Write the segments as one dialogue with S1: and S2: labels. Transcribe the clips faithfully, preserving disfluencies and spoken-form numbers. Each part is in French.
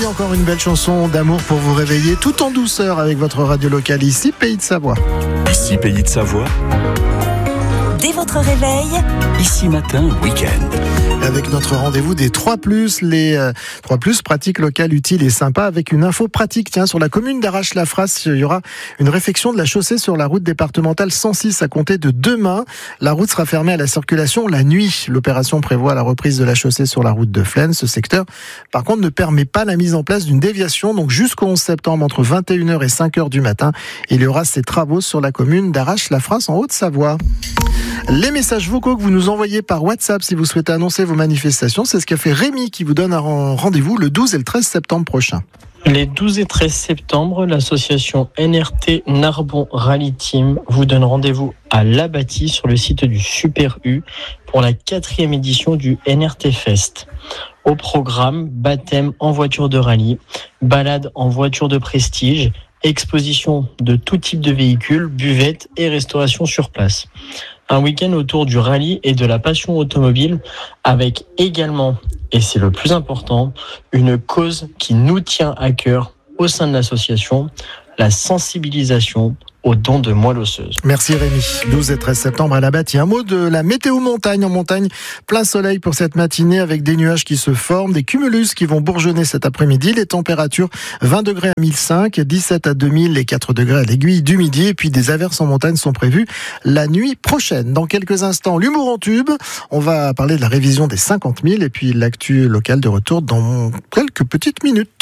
S1: encore une belle chanson d'amour pour vous réveiller tout en douceur avec votre radio locale ici, Pays de Savoie.
S2: Ici, Pays de Savoie.
S3: Dès votre réveil,
S2: Ici Matin, week-end.
S1: Avec notre rendez-vous des trois plus, les euh, trois plus pratiques locales utiles et sympas, avec une info pratique. Tiens, sur la commune d'Arrache-la-Frasse, il y aura une réfection de la chaussée sur la route départementale cent six à compter de demain. La route sera fermée à la circulation la nuit. L'opération prévoit la reprise de la chaussée sur la route de Flaine. Ce secteur, par contre, ne permet pas la mise en place d'une déviation. Donc jusqu'au onze septembre, entre vingt et une heures et cinq heures du matin, il y aura ces travaux sur la commune d'Arrache-la-Frasse en Haute-Savoie. Les messages vocaux que vous nous envoyez par WhatsApp si vous souhaitez annoncer vos manifestations, c'est ce qu'a fait Rémi qui vous donne un rendez-vous le douze et le treize septembre prochain.
S4: Les douze et treize septembre, l'association N R T Narbon Rally Team vous donne rendez-vous à l'Abbati sur le site du Super U pour la quatrième édition du N R T Fest. Au programme, baptême en voiture de rallye, balade en voiture de prestige, exposition de tout type de véhicules, buvette et restauration sur place. Un week-end autour du rallye et de la passion automobile avec également, et c'est le plus important, une cause qui nous tient à cœur au sein de l'association, la sensibilisation aux dons de moelle osseuse.
S1: Merci Rémi. douze et treize septembre à l'Abbati. Un mot de la météo montagne. En montagne, plein soleil pour cette matinée avec des nuages qui se forment, des cumulus qui vont bourgeonner cet après-midi. Les températures vingt degrés à mille cinq, dix-sept à deux mille et quatre degrés à l'aiguille du midi. Et puis des averses en montagne sont prévues la nuit prochaine. Dans quelques instants, l'humour en tube. On va parler de la révision des cinquante mille et puis l'actu locale de retour dans quelques petites minutes.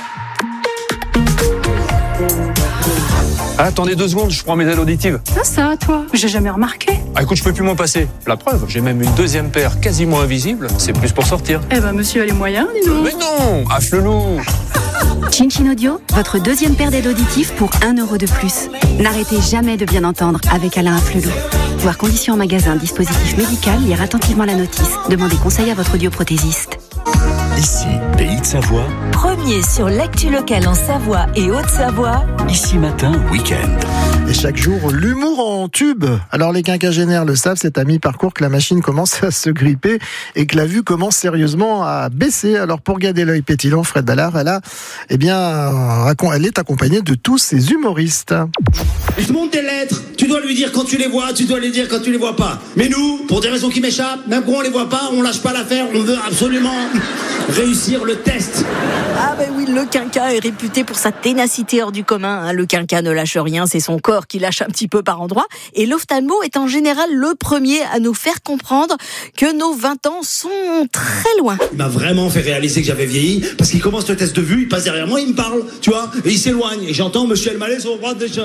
S5: Ah, attendez deux secondes, je prends mes aides auditives.
S6: Ça, ça, toi, j'ai jamais remarqué.
S5: Ah, écoute, je peux plus m'en passer. La preuve, j'ai même une deuxième paire quasiment invisible. C'est plus pour sortir.
S6: Eh ben, monsieur a les moyens, dis donc.
S5: Mais non, affle-loup.
S7: Chin Chin Audio, votre deuxième paire d'aides auditives pour un euro de plus. N'arrêtez jamais de bien entendre avec Alain Afflelou. Voir conditions en magasin, dispositif médical, lire attentivement la notice. Demandez conseil à votre audioprothésiste.
S2: Ici, Pays de Savoie.
S3: premier sur l'actu locale en Savoie et Haute-Savoie.
S2: Ici Matin, week-end.
S1: Et chaque jour, l'humour en tube. Alors les quinquagénaires le savent, c'est à mi-parcours que la machine commence à se gripper et que la vue commence sérieusement à baisser. Alors pour garder l'œil pétillant, Fred Ballard, elle a, eh bien, elle est accompagnée de tous ses humoristes.
S8: Je te montre des lettres, tu dois lui dire quand tu les vois, tu dois les dire quand tu les vois pas. Mais nous, pour des raisons qui m'échappent, même quand on les voit pas, on lâche pas l'affaire, on veut absolument réussir le test.
S9: Ah ben oui, le quinquas est réputé pour sa ténacité hors du commun. Hein. Le quinquas ne lâche rien, c'est son corps qui lâche un petit peu par endroits. Et l'ophtalmo est en général le premier à nous faire comprendre que nos vingt ans sont très loin.
S8: Il m'a vraiment fait réaliser que j'avais vieilli, parce qu'il commence le test de vue, il passe derrière moi, il me parle, tu vois, et il s'éloigne. Et j'entends Monsieur Elmaleh sur le bras déjà.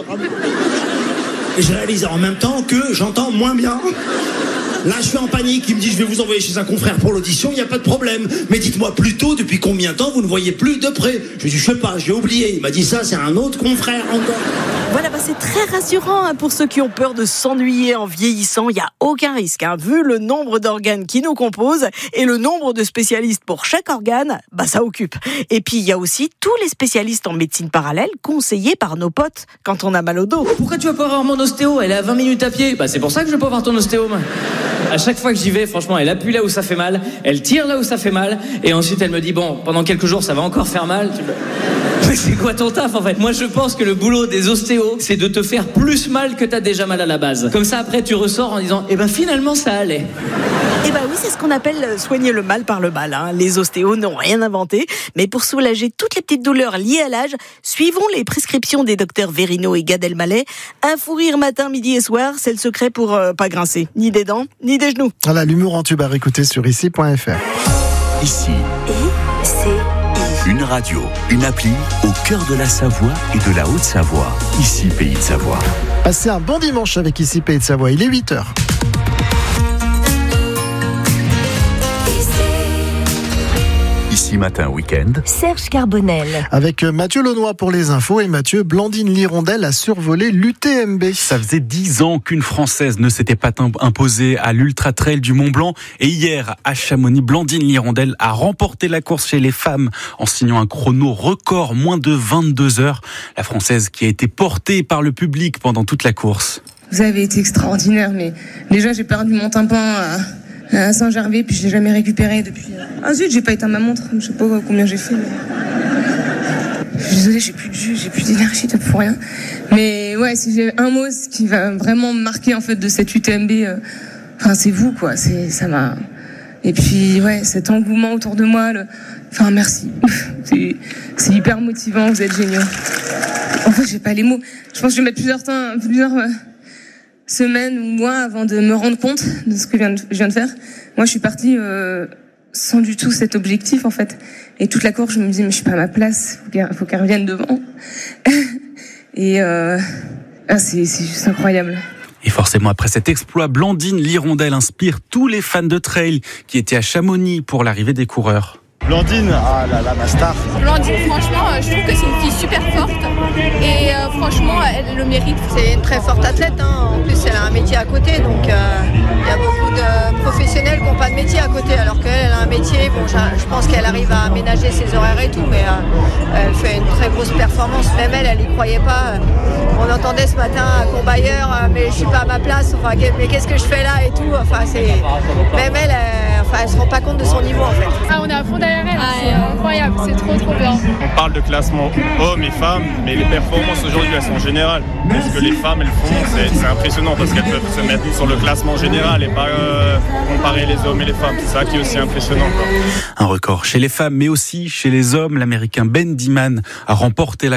S8: Et je réalise en même temps que j'entends moins bien. Là, je suis en panique. Il me dit, je vais vous envoyer chez un confrère pour l'audition, il n'y a pas de problème. Mais dites-moi plutôt, depuis combien de temps vous ne voyez plus de près? Je lui dis, je sais pas, j'ai oublié. Il m'a dit ça, c'est un autre confrère encore.
S9: Voilà, bah c'est très rassurant hein, pour ceux qui ont peur de s'ennuyer en vieillissant. Il n'y a aucun risque. Hein. Vu le nombre d'organes qui nous composent et le nombre de spécialistes pour chaque organe, bah ça occupe. Et puis, il y a aussi tous les spécialistes en médecine parallèle conseillés par nos potes quand on a mal au dos.
S10: Pourquoi tu vas pas voir mon ostéo? Elle est à vingt minutes à pied. Bah c'est pour ça que je vais pas voir ton ostéo, moi. À chaque fois que j'y vais, franchement, elle appuie là où ça fait mal, elle tire là où ça fait mal, et ensuite elle me dit, bon, pendant quelques jours, ça va encore faire mal. Tu... Mais c'est quoi ton taf, en fait? Moi, je pense que le boulot des ostéos, c'est de te faire plus mal que t'as déjà mal à la base. Comme ça, après, tu ressors en disant, eh ben, finalement, ça allait.
S9: Eh ben oui, c'est ce qu'on appelle soigner le mal par le mal. Hein. Les ostéos n'ont rien inventé, mais pour soulager toutes les petites douleurs liées à l'âge, suivons les prescriptions des docteurs Verino et Gad Elmaleh. Un fou rire matin, midi et soir, c'est le secret pour euh, pas grincer, ni des dents, ni des genoux.
S1: Voilà, l'humour en tube à réécouter sur ici point f r.
S2: Ici,
S3: Et c'est
S2: une radio, une appli au cœur de la Savoie et de la Haute-Savoie. Ici, Pays de Savoie.
S1: Passez un bon dimanche avec ici Pays de Savoie. Il est huit heures.
S2: Ici Matin, week-end.
S3: Serge Carbonel.
S1: Avec Mathieu Launois pour les infos et Mathieu, Blandine Lirondelle a survolé l'U T M B.
S11: Ça faisait dix ans qu'une Française ne s'était pas imposée à l'Ultra Trail du Mont Blanc. Et hier, à Chamonix, Blandine Lirondelle a remporté la course chez les femmes en signant un chrono record, moins de vingt-deux heures. La Française qui a été portée par le public pendant toute la course.
S12: Vous avez été extraordinaire, mais déjà j'ai perdu mon tympan à... à Saint-Gervais, puis je l'ai jamais récupéré depuis. Ah zut, j'ai pas éteint ma montre, je sais pas combien j'ai fait. Mais... Je suis désolée, j'ai plus de jus, j'ai plus d'énergie pour rien. Mais ouais, si j'ai un mot ce qui va vraiment me marquer en fait de cette U T M B, euh, enfin c'est vous quoi. C'est ça m'a. Et puis ouais, cet engouement autour de moi. Le... Enfin merci. C'est, c'est hyper motivant. Vous êtes géniaux. En fait, j'ai pas les mots. Je pense que je vais mettre plusieurs temps, plusieurs euh, semaines ou mois avant de me rendre compte de ce que je viens de, je viens de faire. Moi, je suis partie euh, sans du tout cet objectif en fait. Et toute la course, je me disais mais je suis pas à ma place. Faut qu'elle, faut qu'elle revienne devant. Et euh, ah, c'est, c'est juste incroyable.
S11: Et forcément, après cet exploit, Blandine Lirondelle inspire tous les fans de trail qui étaient à Chamonix pour l'arrivée des coureurs.
S13: Blandine, ah là là, ma star.
S14: Blandine, franchement, je trouve que c'est une fille super forte et euh, franchement, elle le mérite.
S15: C'est une très forte athlète, hein. En plus elle a un métier à côté, donc il euh, y a beaucoup de professionnels qui n'ont pas de métier à côté, alors qu'elle elle a un métier. Bon, je, je pense qu'elle arrive à aménager ses horaires et tout, mais euh, elle fait une très grosse performance. Même elle, elle n'y croyait pas. On entendait ce matin à Courbayeur, mais je suis pas à ma place. Enfin, mais qu'est-ce que je fais là et tout. Enfin, c'est même elle, elle, enfin, elle se rend pas compte de son niveau en fait.
S14: Ah, on est à fond derrière elle, ah, c'est euh... incroyable, c'est trop trop bien.
S13: On parle de classement hommes et femmes, mais les performances aujourd'hui elles sont générales. Ce que les femmes elles font, c'est, c'est impressionnant parce qu'elles peuvent se mettre sur le classement général et pas euh, comparer les hommes et les femmes. C'est ça qui est aussi impressionnant, quoi.
S11: Un record chez les femmes, mais aussi chez les hommes. L'Américain Ben Diman a remporté la